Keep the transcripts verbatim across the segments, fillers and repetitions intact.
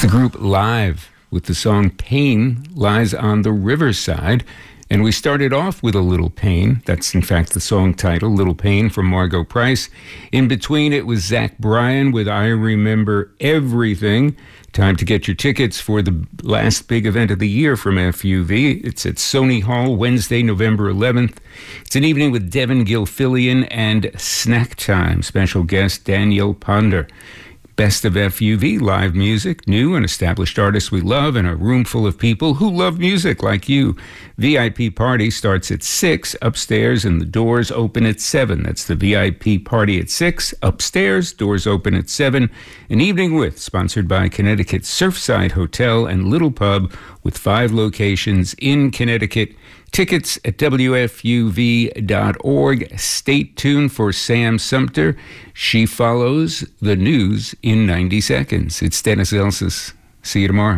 the group Live with the song Pain Lies on the Riverside. And we started off with A Little Pain. That's, in fact, the song title, Little Pain, from Margo Price. In between, it was Zach Bryan with I Remember Everything. Time to get your tickets for the last big event of the year from F U V. It's at Sony Hall, Wednesday, November eleventh. It's an evening with Devin Gilfillian and Snack Time. Special guest Daniel Ponder. Best of F U V, live music, new and established artists we love, and a room full of people who love music like you. V I P party starts at six upstairs, and the doors open at seven. That's the V I P party at six upstairs, doors open at seven. An evening with, sponsored by Connecticut Surfside Hotel and Little Pub, with five locations in Connecticut. Tickets at W F U V dot org. Stay tuned for Sam Sumter. She follows the news in ninety seconds. It's Dennis Elsas. See you tomorrow.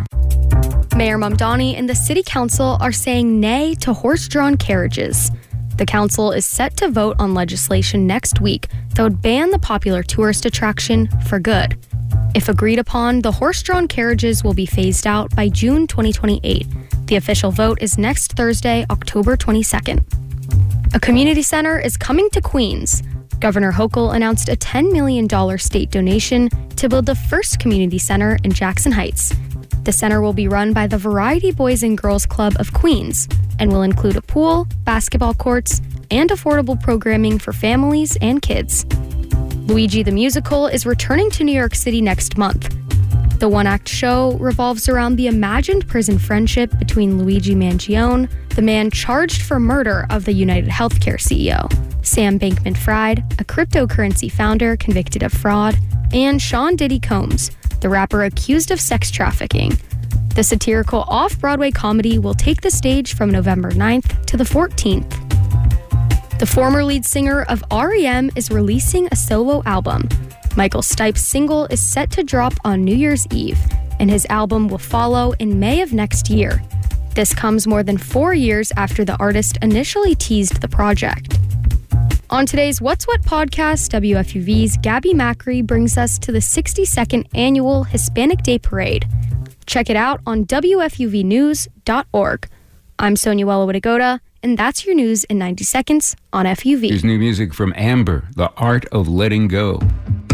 Mayor Mamdani and the City Council are saying nay to horse-drawn carriages. The council is set to vote on legislation next week that would ban the popular tourist attraction for good. If agreed upon, the horse-drawn carriages will be phased out by June twenty twenty-eight. The official vote is next Thursday, October twenty-second. A community center is coming to Queens. Governor Hochul announced a ten million dollars state donation to build the first community center in Jackson Heights. The center will be run by the Variety Boys and Girls Club of Queens and will include a pool, basketball courts, and affordable programming for families and kids. Luigi the Musical is returning to New York City next month. The one-act show revolves around the imagined prison friendship between Luigi Mangione, the man charged for murder of the United Healthcare C E O, Sam Bankman-Fried, a cryptocurrency founder convicted of fraud, and Sean Diddy Combs, the rapper accused of sex trafficking. The satirical off-Broadway comedy will take the stage from November ninth to the fourteenth. The former lead singer of R E M is releasing a solo album. Michael Stipe's single is set to drop on New Year's Eve, and his album will follow in May of next year. This comes more than four years after the artist initially teased the project. On today's What's What podcast, W F U V's Gabby Macri brings us to the sixty-second annual Hispanic Day Parade. Check it out on W F U V news dot org. I'm Sonuela Widegoda, and that's your news in ninety seconds on F U V. Here's new music from Amber, The Art of Letting Go.